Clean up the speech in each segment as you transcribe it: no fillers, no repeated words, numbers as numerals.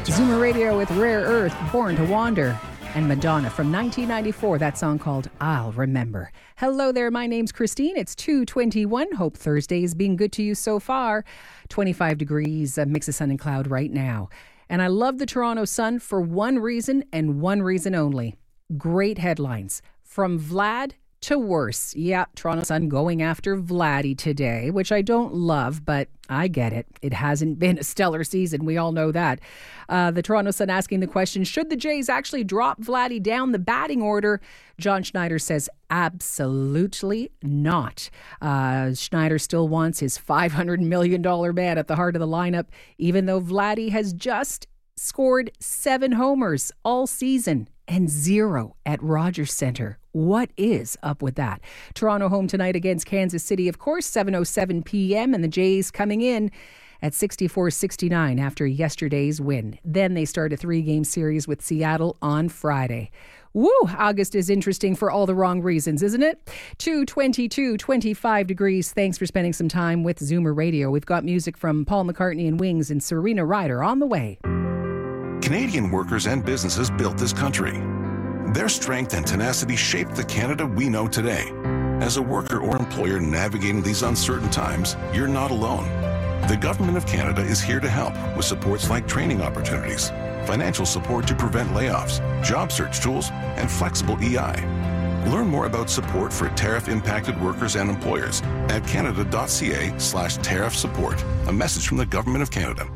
Zoomer Radio with Rare Earth, Born to Wander, and Madonna from 1994, that song called I'll Remember. Hello there, my name's Christine. It's 2:21. Hope Thursday has been good to you so far. 25 degrees, a mix of sun and cloud right now. And I love the Toronto Sun for one reason and one reason only. Great headlines. From Vlad to worse. Yeah, Toronto Sun going after Vladdy today, which I don't love, but I get it. It hasn't been a stellar season. We all know that. The Toronto Sun asking the question, should the Jays actually drop Vladdy down the batting order? John Schneider says absolutely not. Schneider still wants his $500 million man at the heart of the lineup, even though Vladdy has just scored 7 homers all season and 0 at Rogers Centre. What is up with that? Toronto home tonight against Kansas City, of course, 7:07 p.m. and the Jays coming in at 64-69 after yesterday's win. Then they start a 3-game series with Seattle on Friday. Woo! August is interesting for all the wrong reasons, isn't it? 2:22, 25 degrees. Thanks for spending some time with Zoomer Radio. We've got music from Paul McCartney and Wings and Serena Ryder on the way. Canadian workers and businesses built this country. Their strength and tenacity shaped the Canada we know today. As a worker or employer navigating these uncertain times, you're not alone. The Government of Canada is here to help with supports like training opportunities, financial support to prevent layoffs, job search tools, and flexible EI. Learn more about support for tariff-impacted workers and employers at canada.ca/tariff support. A message from the Government of Canada.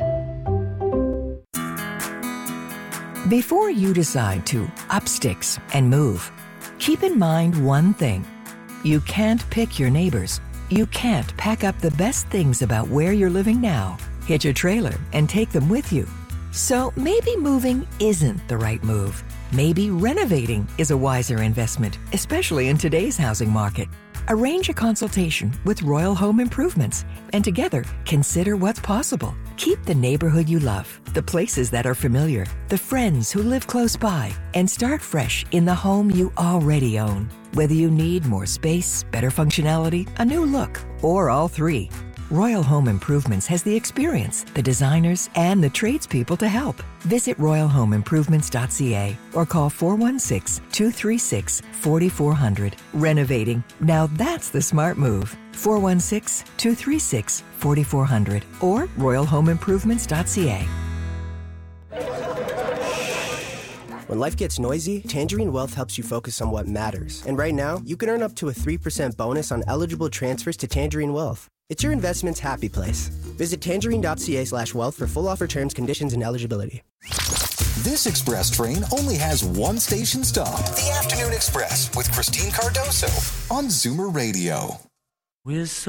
Before you decide to up sticks and move, keep in mind one thing. You can't pick your neighbors. You can't pack up the best things about where you're living now, hitch a trailer, and take them with you. So maybe moving isn't the right move. Maybe renovating is a wiser investment, especially in today's housing market. Arrange a consultation with Royal Home Improvements and together consider what's possible. Keep the neighborhood you love, the places that are familiar, the friends who live close by, and start fresh in the home you already own. Whether you need more space, better functionality, a new look, or all three, Royal Home Improvements has the experience, the designers, and the tradespeople to help. Visit royalhomeimprovements.ca or call 416-236-4400. Renovating. Now that's the smart move. 416-236-4400 or royalhomeimprovements.ca. When life gets noisy, Tangerine Wealth helps you focus on what matters. And right now, you can earn up to a 3% bonus on eligible transfers to Tangerine Wealth. It's your investment's happy place. Visit tangerine.ca/wealth for full offer terms, conditions, and eligibility. This express train only has one station stop. The Afternoon Express with Christine Cardoso on Zoomer Radio.